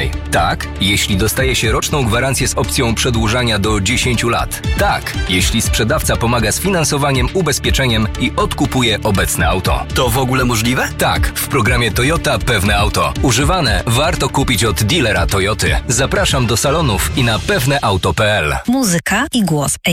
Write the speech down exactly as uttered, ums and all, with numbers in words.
ubezpieczalnej? Tak, jeśli dostaje się roczną gwarancję z opcją przedłużania do dziesięć lat. Tak, jeśli sprzedawca pomaga z finansowaniem, ubezpieczeniem i odkupuje obecne auto. To w ogóle możliwe? Tak, w programie Toyota Pewne Auto. Używane warto kupić od dealera Toyoty. Zapraszam do salonów i na pewne auto kropka p l. Muzyka i głos